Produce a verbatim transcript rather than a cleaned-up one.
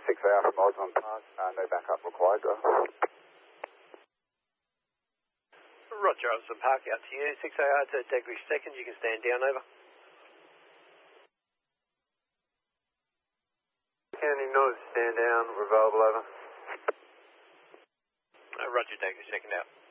six A R from Osmond Park, uh, no backup required. Go. Roger, Osmond Park, out to you. six A R to Degris second, you can stand down, over. County North, stand down, available, over. Uh, Roger, Degris second, out.